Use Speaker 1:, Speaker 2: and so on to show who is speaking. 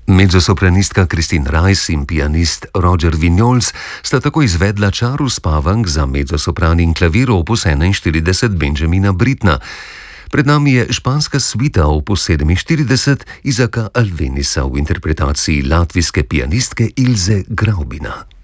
Speaker 1: Mezzosopranistka Christine Rice in pianist Roger Vignoles sta tako izvedla Čar uspavank za mezzosopran in klavir opus 41 Benjamina Brittna. Pred nami je španska svita opus 47 Isaaca Albéniza v interpretaciji latvijske pianistke Ilze Graubina.